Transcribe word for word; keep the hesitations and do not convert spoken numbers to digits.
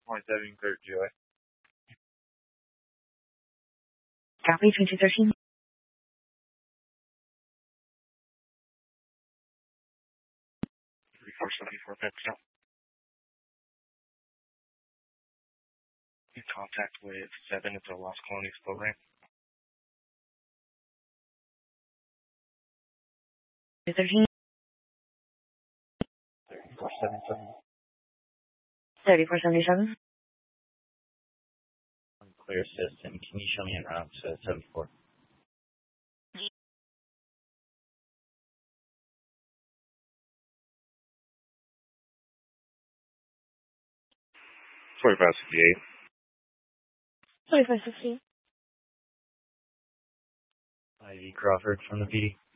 twenty-seven, clear to Joy. Copy, twenty thirteen. thirty-four seventy-four, Petco. In contact with seven at the Lost Colonies program. thirteen. thirty-four seventy-seven. thirty-four seventy-seven. Clear system. Can you show me en route to seventy-four? forty-five sixty-eight. forty-five sixty. Ivy Crawford from the P D.